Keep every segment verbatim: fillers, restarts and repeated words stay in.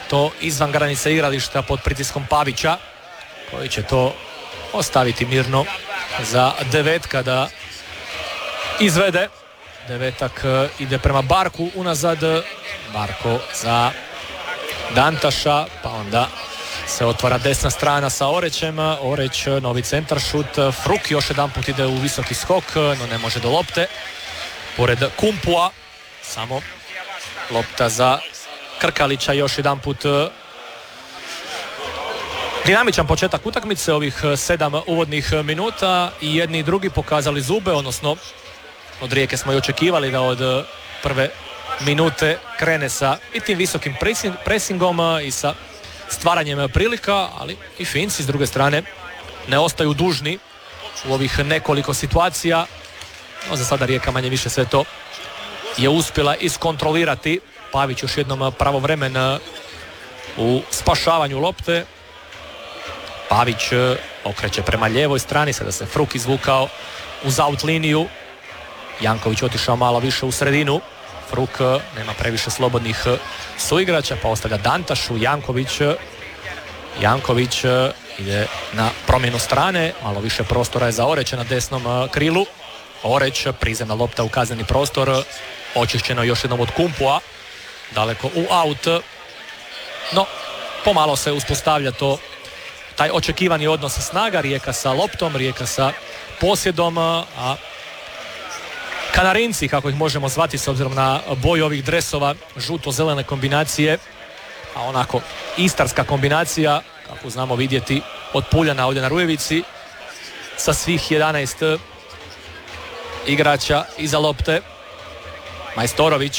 to izvan granice igrališta pod pritiskom Pavića, koji će to ostaviti mirno za Devetka da izvede. Devetak ide prema Barku unazad, Barko za Dantaša, pa onda se otvara desna strana sa Orećem. Oreć, novi centar šut, Fruk još jedan put ide u visoki skok, no ne može do lopte. Pored Kumpua, samo lopta za Krkalića, još jedan put dinamičan početak utakmice, ovih sedam uvodnih minuta i jedni i drugi pokazali zube, odnosno od Rijeke smo i očekivali da od prve minute krene sa i tim visokim presingom i sa stvaranjem prilika, ali i Finci s druge strane ne ostaju dužni u ovih nekoliko situacija, no za sada Rijeka manje više sve to je uspjela iskontrolirati. Pavić još jednom pravovremen u spašavanju lopte. Pavić okreće prema lijevoj strani, sada se Fruk izvukao uz out liniju. Janković otišao malo više u sredinu. Fruk nema previše slobodnih suigrača, pa ostavlja Dantašu. Janković Janković ide na promjenu strane, malo više prostora je za Oreća na desnom krilu. Oreć, prizemna lopta u kazneni prostor, očišćeno još jednom od Kumpua, daleko u aut, no pomalo se uspostavlja to, taj očekivani odnos snaga, Rijeka sa loptom, Rijeka sa posjedom, a Kanarinci, kako ih možemo zvati s obzirom na boju ovih dresova, žuto-zelene kombinacije, a onako istarska kombinacija, kako znamo vidjeti od Puljana ovdje na Rujevici, sa svih jedanaest igrača iza lopte. Majstorović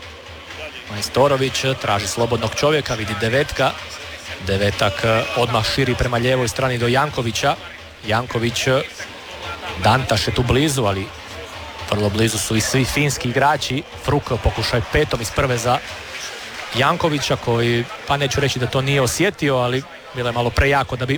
Majstorović traži slobodnog čovjeka, vidi Devetka. Devetak odmah širi prema lijevoj strani do Jankovića. Janković, Dantaš je tu blizu, ali vrlo blizu su i svi finski igrači. Fruk pokušaj petom iz prve za Jankovića, koji, pa neću reći da to nije osjetio, ali bilo je malo prejako da bi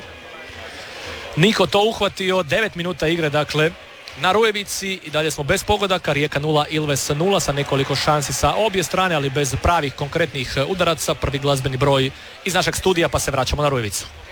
niko to uhvatio. Devet minuta igre, dakle, na Rujevici i dalje smo bez pogodaka. Rijeka nula, Ilves nula, sa nekoliko šansi sa obje strane, ali bez pravih konkretnih udaraca. Prvi glazbeni broj iz našeg studija, pa se vraćamo na Rujevicu.